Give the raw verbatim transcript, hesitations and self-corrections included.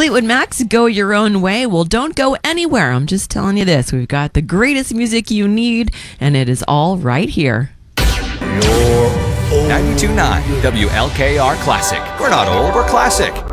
Fleetwood Mac's Go Your Own Way. Well, don't go anywhere. I'm just telling you this. We've got the greatest music you need, and it is all right here. ninety-two point nine W L K R Classic. We're not old, we're classic.